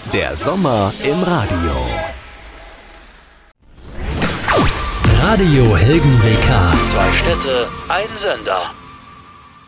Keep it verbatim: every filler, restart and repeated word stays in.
Der Sommer im Radio. Radio Helgen W K. Zwei Städte, ein Sender.